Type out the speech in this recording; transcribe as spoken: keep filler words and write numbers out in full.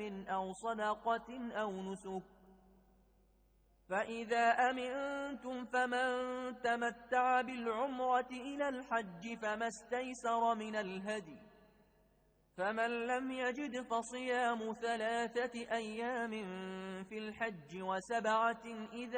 إثم أو صدقة أو نسك. فإذا أمنتم فمن تمتع بالعمرة إلى الحج فما استيسر من الهدي، فمن لم يجد فصيام ثلاثة أيام في الحج وسبعة إذا